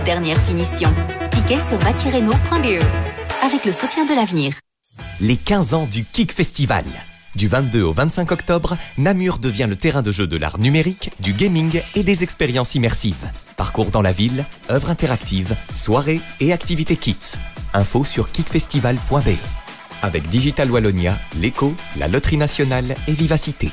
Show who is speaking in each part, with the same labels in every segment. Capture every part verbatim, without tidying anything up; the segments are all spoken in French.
Speaker 1: Dernière finition. Ticket sur bâti-renault point b e. Avec le soutien de l'avenir.
Speaker 2: Les quinze ans du Kik Festival. Du vingt-deux au vingt-cinq octobre, Namur devient le terrain de jeu de l'art numérique, du gaming et des expériences immersives. Parcours dans la ville, œuvres interactives, soirées et activités kids. Info sur kik festival point b e. Avec Digital Wallonia, l'Eco, la Loterie Nationale et Vivacité.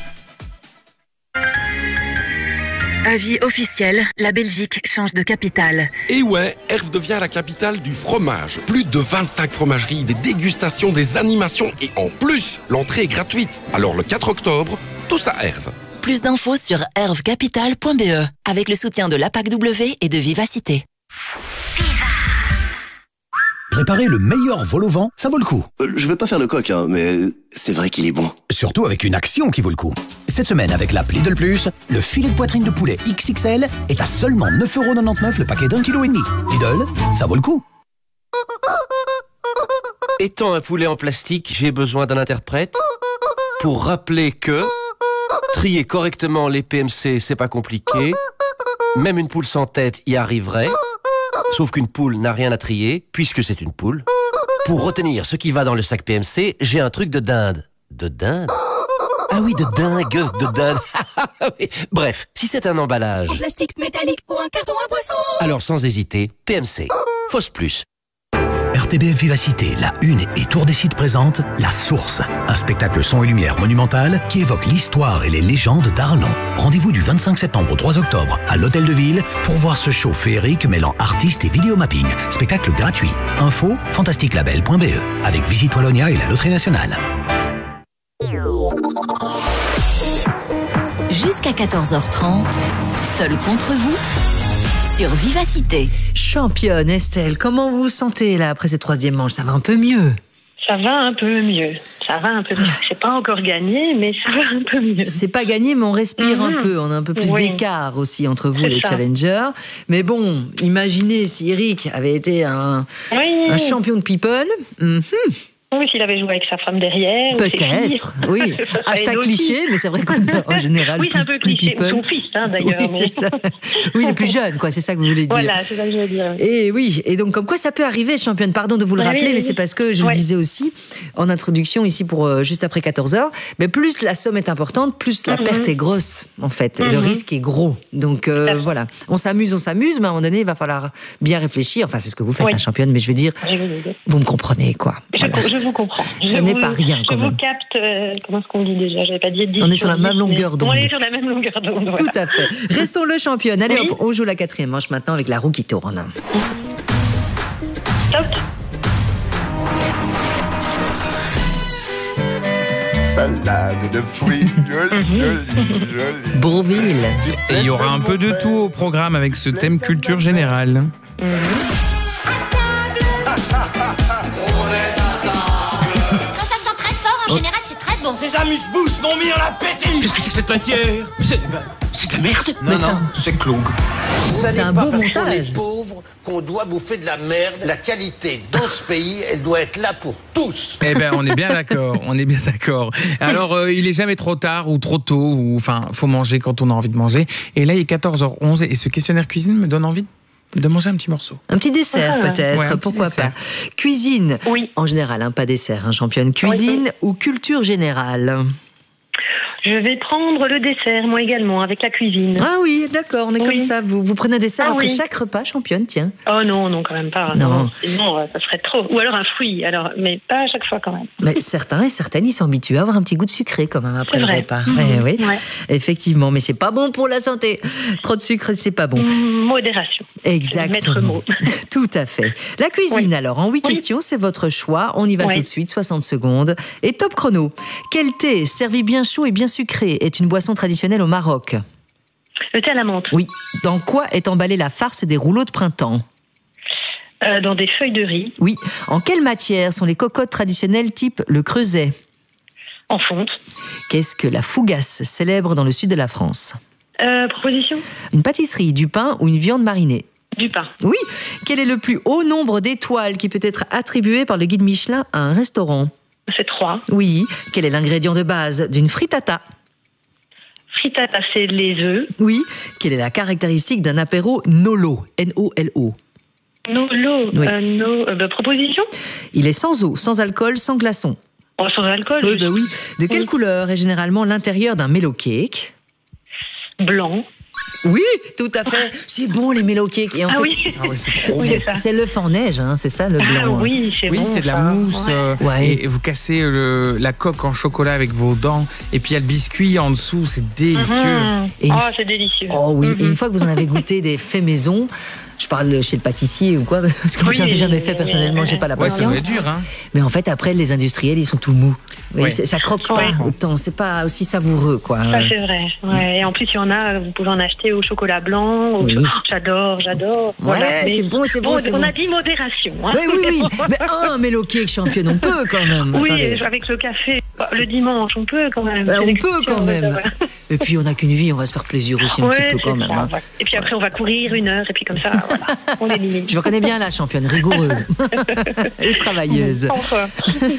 Speaker 3: Avis officiel, la Belgique change de capitale.
Speaker 4: Et ouais, Herve devient la capitale du fromage. Plus de vingt-cinq fromageries, des dégustations, des animations et en plus, l'entrée est gratuite. Alors le quatre octobre, tous à Herve.
Speaker 3: Plus d'infos sur herve capital point b e avec le soutien de l'A P A C W et de Vivacité.
Speaker 5: Préparer le meilleur vol au vent, ça vaut le coup.
Speaker 6: Euh, je vais pas faire le coq, hein, mais c'est vrai qu'il est bon.
Speaker 5: Surtout avec une action qui vaut le coup. Cette semaine, avec l'app Lidl Plus, le filet de poitrine de poulet X X L est à seulement neuf euros quatre-vingt-dix-neuf le paquet d'un kilo et demi. Lidl, ça vaut le coup.
Speaker 7: Étant un poulet en plastique, j'ai besoin d'un interprète pour rappeler que trier correctement les P M C, c'est pas compliqué. Même une poule sans tête y arriverait. Sauf qu'une poule n'a rien à trier, puisque c'est une poule. Pour retenir ce qui va dans le sac P M C, j'ai un truc de dinde. De dinde? Ah oui, de dingue, de dinde. Bref, si c'est un emballage...
Speaker 8: En plastique métallique ou un carton à boisson.
Speaker 7: Alors sans hésiter, P M C. Fausse plus.
Speaker 5: R T B F Vivacité, la Une et Tour des Sites présente La Source, un spectacle son et lumière monumental qui évoque l'histoire et les légendes d'Arlan. Rendez-vous du vingt-cinq septembre au trois octobre à l'Hôtel de Ville pour voir ce show féerique mêlant artistes et vidéomapping. Spectacle gratuit. Info fantastique label point b e avec Visite Wallonia et la Loterie Nationale.
Speaker 1: Jusqu'à quatorze heures trente, seul contre vous sur Vivacité.
Speaker 9: Championne Estelle, comment vous vous sentez là après cette troisième manche? Ça va un peu mieux?
Speaker 10: Ça va un peu mieux. Ça va un peu mieux. C'est pas encore gagné, mais ça va un peu mieux.
Speaker 9: C'est pas gagné, mais on respire mm-hmm. un peu. On a un peu plus oui. d'écart aussi entre vous, c'est les ça. Challengers. Mais bon, imaginez si Eric avait été un, oui. un champion de people. Mm-hmm.
Speaker 10: Oui, s'il avait joué avec sa femme derrière.
Speaker 9: Peut-être, oui. Hashtag cliché, mais c'est vrai qu'en général.
Speaker 10: Oui, c'est un peu cliché. Ou son fils, hein, d'ailleurs.
Speaker 9: Oui,
Speaker 10: mais...
Speaker 9: c'est ça. Oui, il est plus jeune, quoi. C'est ça que vous voulez dire.
Speaker 10: Voilà, c'est ça que je veux dire.
Speaker 9: Et oui, et donc, comme quoi ça peut arriver, championne. Pardon de vous le rappeler, oui, oui, mais c'est parce que je ouais. le disais aussi en introduction, ici, pour euh, juste après quatorze heures. Mais plus la somme est importante, plus la mm-hmm. perte est grosse, en fait. Mm-hmm. Le risque est gros. Donc, euh, voilà. On s'amuse, on s'amuse, mais à un moment donné, il va falloir bien réfléchir. Enfin, c'est ce que vous faites, oui. hein, championne, mais je veux dire, vous me comprenez, quoi.
Speaker 10: Voilà. Je, je vous comprends.
Speaker 9: Ça n'est pas rien, quand
Speaker 10: je
Speaker 9: même.
Speaker 10: vous capte, euh, comment est-ce qu'on dit déjà? J'avais pas dit dix.
Speaker 9: On est sur la même longueur d'onde.
Speaker 10: On est sur la même longueur d'onde. Voilà.
Speaker 9: Tout à fait. Restons le championne. Allez oui. hop, on joue la quatrième manche maintenant avec la roue qui tourne.
Speaker 10: Stop.
Speaker 11: Salade de fruits, joli, joli, joli.
Speaker 9: Bourville.
Speaker 12: Et il y aura un peu de tout au programme avec ce thème culture générale. Mm-hmm.
Speaker 8: En général, c'est très bon.
Speaker 13: Ces amuse-bouches m'ont mis en appétit.
Speaker 14: Qu'est-ce que c'est que cette matière? C'est, c'est de la merde.
Speaker 13: Non, non, non, c'est Cloug.
Speaker 9: C'est un beau montage.
Speaker 15: On est pauvres qu'on doit bouffer de la merde. La qualité dans ce pays, elle doit être là pour tous.
Speaker 12: Eh ben, on est bien d'accord. On est bien d'accord. Alors, euh, il est jamais trop tard ou trop tôt. Ou enfin, faut manger quand on a envie de manger. Et là, il est quatorze heures onze et ce questionnaire cuisine me donne envie de de manger un petit morceau.
Speaker 9: Un petit dessert ah, peut-être,
Speaker 12: ouais,
Speaker 9: pourquoi
Speaker 12: dessert.
Speaker 9: pas. Cuisine, oui. En général, hein, pas dessert, hein, championne. Cuisine oui. ou culture générale?
Speaker 10: Je vais prendre le dessert, moi également, avec la cuisine.
Speaker 9: Ah oui, d'accord, on est oui. comme ça. Vous, vous prenez un dessert ah, après oui. chaque repas, championne, tiens.
Speaker 10: Oh non, non, quand même pas.
Speaker 9: Non.
Speaker 10: non sinon, ça serait trop. Ou alors un fruit, alors, mais pas à chaque fois quand même.
Speaker 9: Mais certains et certaines, ils sont habitués à avoir un petit goût de sucré quand même après
Speaker 10: c'est
Speaker 9: le
Speaker 10: vrai.
Speaker 9: repas.
Speaker 10: Mmh.
Speaker 9: Ouais, oui,
Speaker 10: ouais.
Speaker 9: Effectivement, mais c'est pas bon pour la santé. Trop de sucre, c'est pas bon.
Speaker 10: Mmh, modération.
Speaker 9: Exactement.
Speaker 10: Maître mot.
Speaker 9: Tout à fait. La cuisine, oui. alors, en huit oui. questions, c'est votre choix. On y va oui. tout de suite, soixante secondes. Et top chrono. Quel thé, servi bien chaud et bien sucré, est une boisson traditionnelle au Maroc?
Speaker 10: Le thé à la menthe.
Speaker 9: Oui. Dans quoi est emballée la farce des rouleaux de printemps?
Speaker 10: euh, Dans des feuilles de riz.
Speaker 9: Oui. En quelle matière sont les cocottes traditionnelles type le creuset?
Speaker 10: En fonte.
Speaker 9: Qu'est-ce que la fougasse, célèbre dans le sud de la France?
Speaker 10: euh, Proposition.
Speaker 9: Une pâtisserie, du pain ou une viande marinée?
Speaker 10: Du pain.
Speaker 9: Oui. Quel est le plus haut nombre d'étoiles qui peut être attribué par le guide Michelin à un restaurant?
Speaker 10: C'est trois.
Speaker 9: Oui. Quel est l'ingrédient de base d'une frittata?
Speaker 10: Frittata, c'est les œufs.
Speaker 9: Oui. Quelle est la caractéristique d'un apéro Nolo? N O L O.
Speaker 10: Nolo,
Speaker 9: Oui.
Speaker 10: euh, no, euh, bah, proposition.
Speaker 9: Il est sans eau, sans alcool, sans glaçon.
Speaker 10: Oh, sans alcool.
Speaker 9: Oui, bah oui. De quelle couleur est généralement l'intérieur d'un mellow cake?
Speaker 10: Blanc.
Speaker 9: Oui, tout à fait. C'est bon les mellow cakes. Et en
Speaker 10: Ah
Speaker 9: fait,
Speaker 10: oui.
Speaker 12: Ah ouais, c'est trop
Speaker 9: c'est,
Speaker 12: bon.
Speaker 10: ça.
Speaker 9: c'est l'œuf en neige, hein, c'est ça le
Speaker 10: Ah
Speaker 9: blanc.
Speaker 10: oui, c'est
Speaker 12: Oui,
Speaker 10: bon.
Speaker 12: c'est de la
Speaker 10: ça.
Speaker 12: mousse.
Speaker 10: Ouais.
Speaker 12: euh,
Speaker 9: Ouais.
Speaker 12: et, et vous cassez le, la coque en chocolat avec vos dents. Et puis il y a le biscuit en dessous. C'est délicieux.
Speaker 10: Mhm.
Speaker 9: Et-
Speaker 10: Oh, c'est délicieux.
Speaker 9: Oh oui,
Speaker 10: Mhm.
Speaker 9: et une fois que vous en avez goûté des faits maison, je parle chez le pâtissier ou quoi, parce que moi
Speaker 10: Oui,
Speaker 9: j'en ai jamais fait
Speaker 10: oui,
Speaker 9: personnellement,
Speaker 10: oui,
Speaker 9: j'ai pas la
Speaker 12: Ouais, ça
Speaker 9: patience.
Speaker 12: doit être dur, hein.
Speaker 9: Mais en fait, après, les industriels, ils sont tout mous. Vous voyez,
Speaker 12: Ouais.
Speaker 9: c'est- ça croque
Speaker 10: Ouais.
Speaker 9: pas autant, c'est pas aussi savoureux, quoi.
Speaker 10: Ça, c'est vrai. Ouais. Et en plus, il y en a, vous pouvez en acheter au chocolat blanc. Au...
Speaker 9: Oui.
Speaker 10: Oh, j'adore, j'adore.
Speaker 9: Ouais,
Speaker 10: Mais
Speaker 9: c'est bon, c'est bon,
Speaker 10: bon,
Speaker 9: c'est
Speaker 10: on
Speaker 9: bon.
Speaker 10: a dit modération. Hein.
Speaker 9: Oui, oui, oui. Mais un mellow cake championne, on peut quand même.
Speaker 10: Oui,
Speaker 9: Attendez.
Speaker 10: avec le café, le dimanche, on peut quand même.
Speaker 9: Bah,
Speaker 10: C'est
Speaker 9: on
Speaker 10: l'exception,
Speaker 9: peut quand même.
Speaker 10: voilà.
Speaker 9: Et puis, on n'a qu'une vie, on va se faire plaisir aussi un
Speaker 10: Ouais,
Speaker 9: petit peu
Speaker 10: c'est
Speaker 9: quand même.
Speaker 10: ça,
Speaker 9: hein.
Speaker 10: ouais. Et puis après, on va courir une heure, et puis comme ça, voilà, on élimine.
Speaker 9: Je me connais bien la championne, rigoureuse et travailleuse.
Speaker 10: Enfin.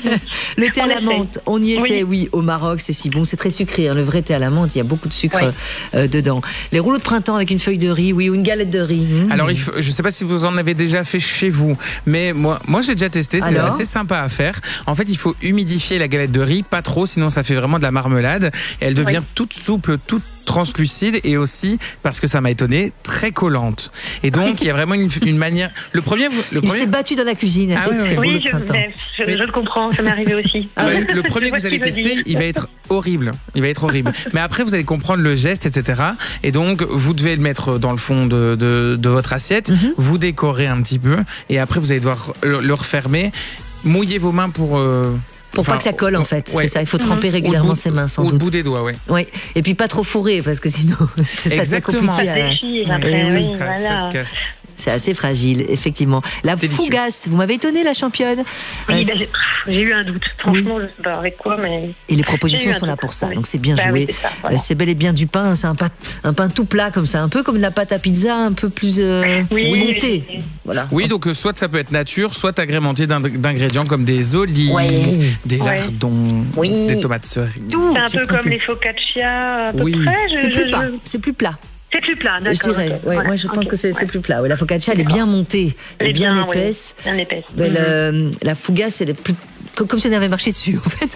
Speaker 9: Le thé à
Speaker 10: On
Speaker 9: la
Speaker 10: essaye.
Speaker 9: menthe, on y était, oui.
Speaker 10: Oui.
Speaker 9: Au Maroc, c'est si bon, c'est très sucré. Hein. Le vrai thé à la menthe, il y a beaucoup de sucre
Speaker 10: Ouais.
Speaker 9: euh, dedans. Les rouleaux de printemps avec une feuille de riz, oui, ou une galette de riz. Mmh.
Speaker 12: Alors, il faut- je ne sais pas si vous en avez déjà fait chez vous, mais moi, moi j'ai déjà testé, c'est
Speaker 9: Alors
Speaker 12: assez sympa à faire. En fait, il faut humidifier la galette de riz, pas trop, sinon ça fait vraiment de la marmelade. Et elle devient
Speaker 10: Oui.
Speaker 12: toute souple, toute translucide et aussi, parce que ça m'a étonné, très collante. Et donc, il y a vraiment une, une manière... Le premier... Le
Speaker 9: Il
Speaker 12: premier...
Speaker 9: s'est battu dans la cuisine
Speaker 12: Ah
Speaker 9: avec
Speaker 12: ouais,
Speaker 9: ses
Speaker 12: ouais.
Speaker 9: rouleaux
Speaker 10: Oui,
Speaker 9: de
Speaker 10: je,
Speaker 9: printemps.
Speaker 10: mais je, je le comprends, ça m'est arrivé aussi.
Speaker 12: Ah ouais, le
Speaker 10: Je
Speaker 12: premier
Speaker 10: vois
Speaker 12: que vous
Speaker 10: ce
Speaker 12: allez
Speaker 10: qu'il veut
Speaker 12: tester,
Speaker 10: dire.
Speaker 12: il va être horrible. Il va être horrible. Mais après, vous allez comprendre le geste, et cetera. Et donc, vous devez le mettre dans le fond de, de, de votre assiette.
Speaker 9: Mhm.
Speaker 12: Vous décorez un petit peu. Et après, vous allez devoir le, le refermer. Mouillez vos mains pour... euh,
Speaker 9: Pour
Speaker 12: enfin,
Speaker 9: pas que ça colle, en fait.
Speaker 12: ouais.
Speaker 9: C'est ça, il faut tremper
Speaker 12: Ou le
Speaker 9: régulièrement
Speaker 12: bout-
Speaker 9: ses mains, sans
Speaker 12: ou le
Speaker 9: doute.
Speaker 12: bout des doigts, ouais.
Speaker 9: Oui, et puis pas trop fourré, parce que sinon, c'est ça, c'est
Speaker 12: Exactement.
Speaker 9: compliqué.
Speaker 10: Ça
Speaker 9: à-
Speaker 10: déchire après,
Speaker 9: Oui,
Speaker 12: ça,
Speaker 10: oui,
Speaker 12: se casse, ça
Speaker 10: voilà.
Speaker 12: se casse.
Speaker 9: C'est assez fragile, effectivement. La
Speaker 12: C'est délicieux.
Speaker 9: fougasse, vous m'avez étonné, la championne.
Speaker 10: Oui,
Speaker 9: Euh,
Speaker 10: bah, j'ai- j'ai eu un doute. Franchement, je sais pas avec quoi, mais.
Speaker 9: Et les
Speaker 10: J'ai
Speaker 9: propositions
Speaker 10: eu un
Speaker 9: sont là
Speaker 10: doute,
Speaker 9: pour ça,
Speaker 10: oui.
Speaker 9: donc c'est bien
Speaker 10: Bah
Speaker 9: joué.
Speaker 10: oui, c'est ça, voilà.
Speaker 9: Euh, c'est bel et bien du pain, c'est un pain, un pain tout plat comme ça, un peu comme de la pâte à pizza, un peu plus euh,
Speaker 10: Oui,
Speaker 9: montée.
Speaker 10: oui.
Speaker 9: Voilà.
Speaker 12: Oui, donc euh, soit ça peut être nature, soit agrémenté d'ing- d'ingrédients comme des olives,
Speaker 9: Ouais.
Speaker 12: des
Speaker 10: Ouais.
Speaker 12: lardons,
Speaker 9: Oui.
Speaker 12: des tomates cerises.
Speaker 9: Tout.
Speaker 10: C'est un
Speaker 9: j'ai
Speaker 10: peu
Speaker 9: trempé.
Speaker 10: comme les focaccia, à peu
Speaker 12: Oui.
Speaker 10: près. je-
Speaker 9: C'est
Speaker 10: je-
Speaker 9: plus plat,
Speaker 10: je-
Speaker 9: c'est plus plat.
Speaker 10: C'est plus plat, d'accord.
Speaker 9: Je dirais.
Speaker 10: ok,
Speaker 9: Ouais,
Speaker 10: voilà,
Speaker 9: moi, je pense
Speaker 10: ok,
Speaker 9: que c'est c'est
Speaker 10: ouais.
Speaker 9: plus plat. Ouais, la focaccia, elle est bien montée, elle est bien,
Speaker 10: ouais,
Speaker 9: épaisse.
Speaker 10: bien épaisse.
Speaker 9: Mais
Speaker 10: Mhm.
Speaker 9: le- la fougasse, elle est plus comme, comme si on avait marché dessus, en fait.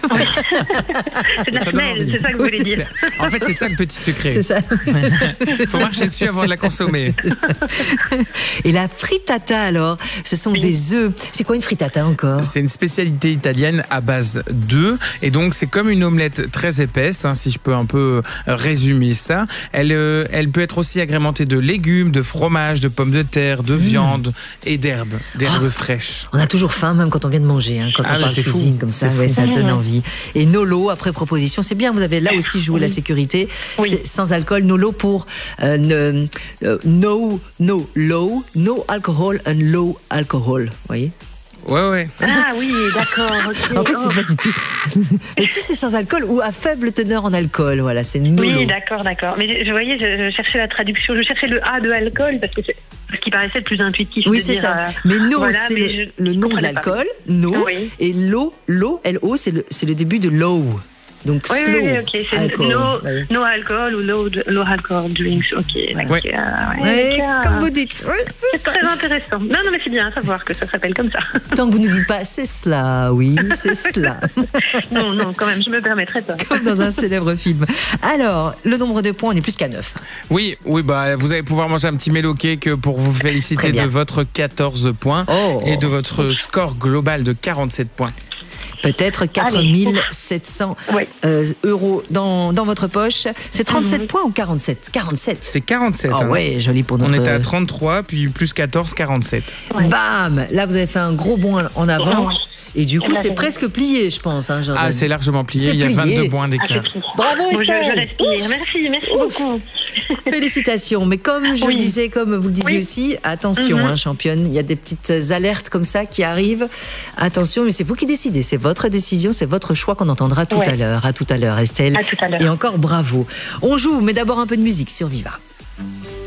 Speaker 10: C'est de la
Speaker 12: Ça donne
Speaker 10: semelle,
Speaker 12: envie.
Speaker 10: c'est ça que vous voulez dire.
Speaker 12: C'est- En fait, c'est ça le petit secret.
Speaker 9: C'est ça.
Speaker 12: Il faut marcher dessus avant de la consommer.
Speaker 9: Et la frittata, alors, ce sont des œufs. C'est quoi une frittata encore?
Speaker 12: C'est une spécialité italienne à base d'œufs. Et donc, c'est comme une omelette très épaisse, hein, si je peux un peu euh, résumer ça. Elle, euh, elle peut être aussi agrémentée de légumes, de fromage, de pommes de terre, de viande et d'herbes, d'herbes fraîches.
Speaker 9: On a toujours faim, même quand on vient de manger, hein, quand
Speaker 12: Ah,
Speaker 9: on
Speaker 12: mais
Speaker 9: parle
Speaker 12: c'est fou.
Speaker 9: cuisine comme ça,
Speaker 12: C'est
Speaker 9: ouais,
Speaker 12: fou.
Speaker 9: ça donne envie. Et Nolo, après proposition, c'est bien, vous avez là aussi joué la sécurité.
Speaker 10: Oui.
Speaker 9: C'est sans alcool, Nolo pour euh, ne- euh, no, no, low, no alcohol and low alcohol. Vous voyez?
Speaker 12: Ouais, ouais.
Speaker 10: Ah oui, d'accord. ok.
Speaker 9: En fait,
Speaker 10: Oh.
Speaker 9: c'est pas du tout. Et si c'est sans alcool ou à faible teneur en alcool, voilà, c'est Nolo.
Speaker 10: Oui, d'accord, d'accord. Mais je, je voyais, je, je cherchais la traduction, je cherchais le A de alcool parce que c'est ce qui paraissait le plus intuitif.
Speaker 9: Oui,
Speaker 10: de
Speaker 9: c'est
Speaker 10: dire,
Speaker 9: ça.
Speaker 10: euh,
Speaker 9: Mais no,
Speaker 10: voilà,
Speaker 9: c'est
Speaker 10: mais
Speaker 9: le,
Speaker 10: je-
Speaker 9: le
Speaker 10: je
Speaker 9: nom de
Speaker 10: comprenais pas.
Speaker 9: l'alcool, no,
Speaker 10: Oui.
Speaker 9: et lo, lo, L-O, c'est le, c'est le début de low. Donc
Speaker 10: Oui,
Speaker 9: slow
Speaker 10: oui, oui, ok. C'est
Speaker 9: alcohol.
Speaker 10: no,
Speaker 9: Ouais.
Speaker 10: no alcool ou low, low alcohol drinks. Ok, d'accord.
Speaker 12: Ouais.
Speaker 10: Ah, ouais,
Speaker 9: Ouais,
Speaker 10: d'accord.
Speaker 9: comme vous dites. Ouais, c'est
Speaker 10: C'est
Speaker 9: ça.
Speaker 10: très intéressant. Non, non, mais c'est bien à savoir que ça s'appelle comme ça.
Speaker 9: Tant que vous ne dites pas c'est cela, oui, c'est cela.
Speaker 10: Non, non, quand même, je me permettrai pas.
Speaker 9: Comme dans un célèbre film. Alors, le nombre de points, on est plus qu'à neuf.
Speaker 12: Oui, oui, bah, vous allez pouvoir manger un petit mellow cake pour vous
Speaker 9: Très
Speaker 12: féliciter
Speaker 9: bien.
Speaker 12: de votre quatorze points
Speaker 9: Oh.
Speaker 12: et de votre score global de quarante-sept points.
Speaker 9: Peut-être quatre mille sept cents
Speaker 10: Oui.
Speaker 9: euh, euros dans, dans votre poche. C'est trente-sept
Speaker 10: Mhm.
Speaker 9: points ou quarante-sept? quarante-sept.
Speaker 12: C'est quarante-sept.
Speaker 9: Ah
Speaker 12: hein.
Speaker 9: ouais, joli pour notre...
Speaker 12: On était à trente-trois, puis plus quatorze, quarante-sept.
Speaker 10: Ouais.
Speaker 9: Bam! Là, vous avez fait un gros bond en avant.
Speaker 10: Ouais.
Speaker 9: Et du coup,
Speaker 10: Elle
Speaker 9: c'est
Speaker 10: avait-
Speaker 9: presque plié, je pense. Hein, Jordan.
Speaker 12: Ah, c'est largement plié.
Speaker 9: C'est
Speaker 12: Il y a
Speaker 9: plié.
Speaker 12: vingt-deux points
Speaker 10: Ah,
Speaker 12: d'écart.
Speaker 10: c'est pris.
Speaker 9: Bravo,
Speaker 10: Bon, je, je
Speaker 9: Estelle!
Speaker 10: respire. Merci, merci beaucoup.
Speaker 9: Félicitations. Mais comme je
Speaker 10: Oui.
Speaker 9: le disais, comme vous le disiez
Speaker 10: Oui.
Speaker 9: aussi, attention,
Speaker 10: Mhm.
Speaker 9: hein, championne, il y a des petites alertes comme ça qui arrivent. Attention, mais c'est vous qui décidez. C'est votre décision, c'est votre choix qu'on entendra tout
Speaker 10: Ouais.
Speaker 9: à l'heure. À tout à l'heure, Estelle.
Speaker 10: À tout à l'heure.
Speaker 9: Et encore bravo. On joue, mais d'abord un peu de musique sur Viva.